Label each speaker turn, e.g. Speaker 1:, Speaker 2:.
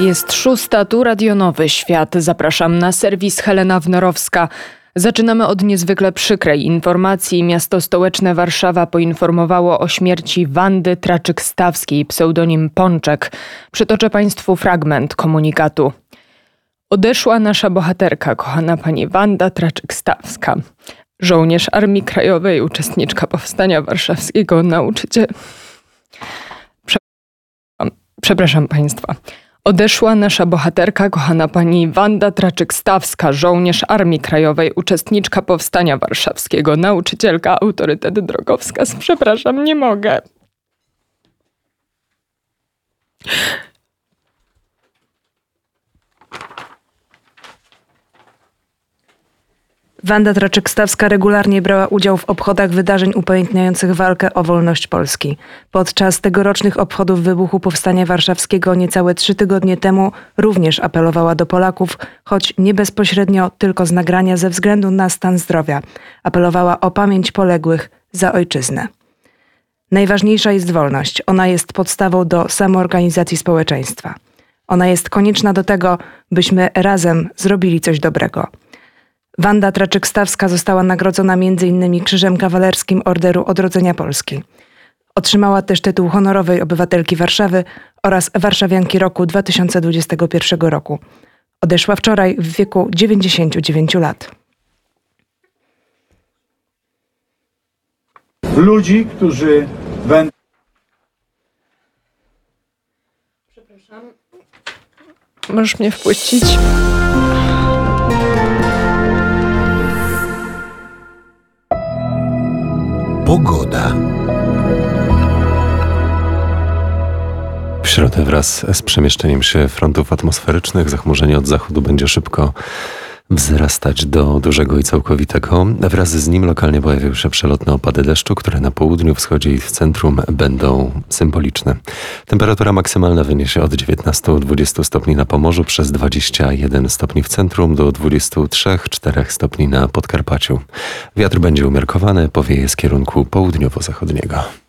Speaker 1: Jest 6, tu Radio Nowy Świat. Zapraszam na serwis Helena Wnorowska. Zaczynamy od niezwykle przykrej informacji. Miasto stołeczne Warszawa poinformowało o śmierci Wandy Traczyk-Stawskiej, pseudonim Pączek. Przytoczę Państwu fragment komunikatu. Odeszła nasza bohaterka, kochana pani Wanda Traczyk-Stawska. Żołnierz Armii Krajowej, uczestniczka Powstania Warszawskiego, nauczyciel... Przepraszam Państwa. Odeszła nasza bohaterka, kochana pani Wanda Traczyk-Stawska, żołnierz Armii Krajowej, uczestniczka Powstania Warszawskiego, nauczycielka, autorytet drogowskaz. Przepraszam, nie mogę.
Speaker 2: Wanda Traczyk-Stawska regularnie brała udział w obchodach wydarzeń upamiętniających walkę o wolność Polski. Podczas tegorocznych obchodów wybuchu Powstania Warszawskiego niecałe 3 tygodnie temu również apelowała do Polaków, choć nie bezpośrednio, tylko z nagrania ze względu na stan zdrowia. Apelowała o pamięć poległych za ojczyznę. Najważniejsza jest wolność. Ona jest podstawą do samoorganizacji społeczeństwa. Ona jest konieczna do tego, byśmy razem zrobili coś dobrego. Wanda Traczyk-Stawska została nagrodzona m.in. Krzyżem Kawalerskim Orderu Odrodzenia Polski. Otrzymała też tytuł honorowej obywatelki Warszawy oraz Warszawianki Roku 2021 roku. Odeszła wczoraj w wieku 99 lat.
Speaker 3: Ludzi, którzy będą...
Speaker 1: Przepraszam. Możesz mnie wpuścić?
Speaker 4: Pogoda. W środę wraz z przemieszczeniem się frontów atmosferycznych zachmurzenie od zachodu będzie szybko wzrastać do dużego i całkowitego. Wraz z nim lokalnie pojawią się przelotne opady deszczu, które na południu, wschodzie i w centrum będą symboliczne. Temperatura maksymalna wyniesie od 19-20 stopni na Pomorzu, przez 21 stopni w centrum do 23-4 stopni na Podkarpaciu. Wiatr będzie umiarkowany, powieje z kierunku południowo-zachodniego.